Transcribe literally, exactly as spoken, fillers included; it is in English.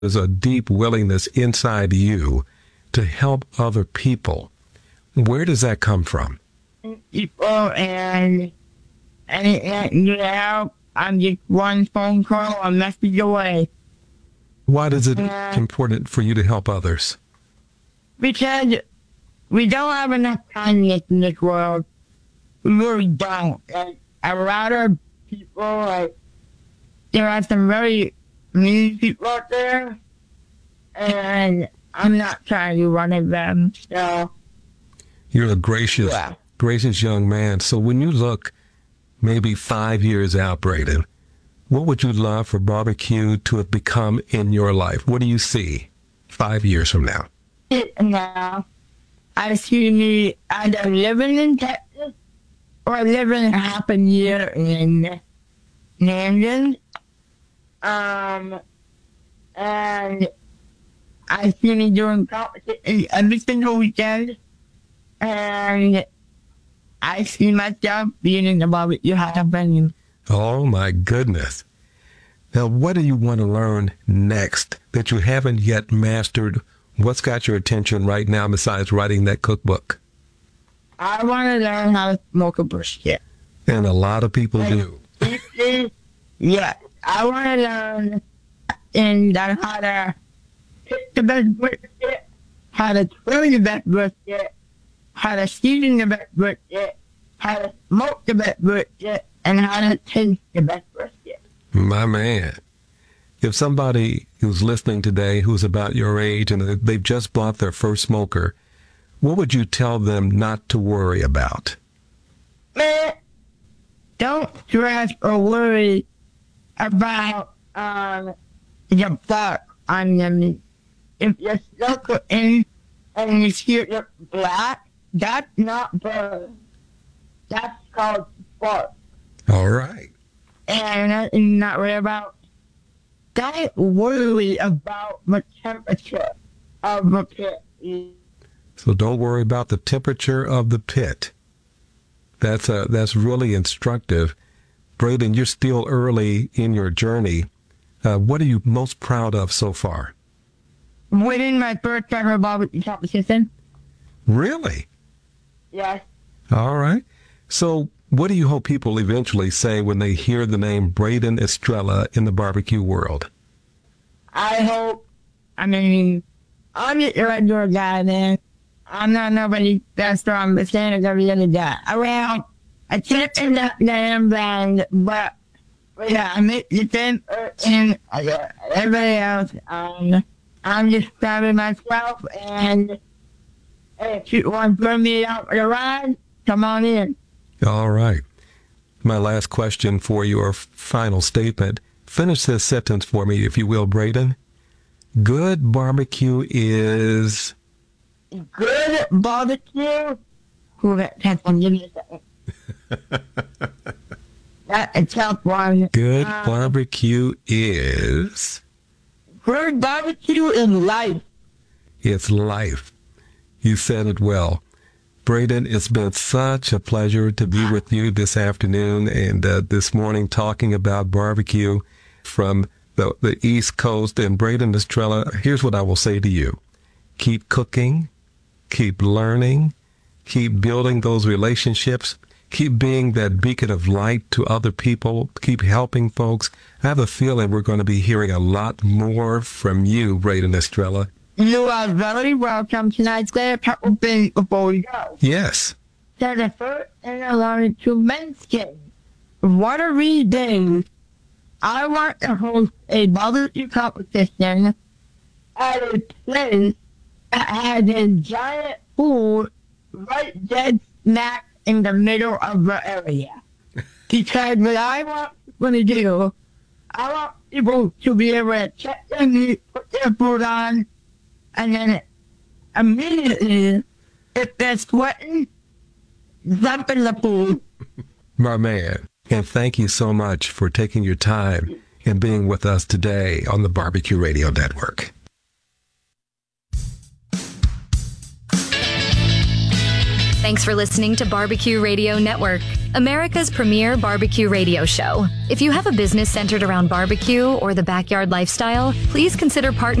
There's a deep willingness inside you to help other people. Where does that come from? People and, and, and you know, I'm just one phone call, a message away. Why is it uh, important for you to help others? Because we don't have enough kindness in this world. We really don't. Like, a lot of people, like, there are some very mean people out there, and I'm not trying to be one of them, so. You're a gracious, yeah. gracious young man. So when you look maybe five years out, Braden, what would you love for barbecue to have become in your life? What do you see five years from now? Now, I see me either living in Texas or living half a year in London. Um, and I see me doing competition every single weekend. And I see myself being in the barbecue hall venue. Oh, my goodness. Now, what do you want to learn next that you haven't yet mastered? What's got your attention right now besides writing that cookbook? I want to learn how to smoke a brisket. And a lot of people like, do. Yeah. I want to learn and learn how to pick the best brisket, how to grill the best brisket, how to season the best brisket, how to smoke the best brisket, and how to taste the best brisket. My man. If somebody who's listening today who's about your age and they've just bought their first smoker, what would you tell them not to worry about? Man, don't stress or worry about um, the bark on the meat. If you soak it in and you see it black, that's not burn. That's called spark. All right. And uh, not worry about, don't worry about the temperature of the pit. So don't worry about the temperature of the pit. That's uh, that's really instructive. Braden, you're still early in your journey. Uh, what are you most proud of so far? Winning my first ever barbecue competition. Really? Yes. All right. So what do you hope people eventually say when they hear the name Braden Estrella in the barbecue world? I hope, I mean, I'm just a regular guy, man. I'm not nobody that strong, but same as every other guy. Around, I can't end up damn band, but, but yeah, I make the same and everybody else. Um, I'm just proud of myself, and if you want to bring me out for the ride, come on in. All right. My last question for your final statement. Finish this sentence for me, if you will, Braden. Good barbecue is... Good barbecue? Who that one? Give me a second. That's a tough one. Good um, barbecue is... Good barbecue is life. It's life. You said it well. Braden, it's been such a pleasure to be with you this afternoon and uh, this morning talking about barbecue from the, the East Coast. And Braden Estrella, here's what I will say to you. Keep cooking, keep learning, keep building those relationships, keep being that beacon of light to other people, keep helping folks. I have a feeling we're going to be hearing a lot more from you, Braden Estrella. You are very welcome tonight. Say a couple things before we go. Yes. So the first thing I wanted to mention, one of these days, I want to host a barbecue competition at a place that has a giant pool right dead smack in the middle of the area. Because what I want people to do, I want people to be able to check their meat, put their food on, and then immediately, if they're sweating, jump in the pool. My man. And thank you so much for taking your time and being with us today on the Barbecue Radio Network. Thanks for listening to Barbecue Radio Network. America's premier barbecue radio show. If you have a business centered around barbecue or the backyard lifestyle, please consider partnering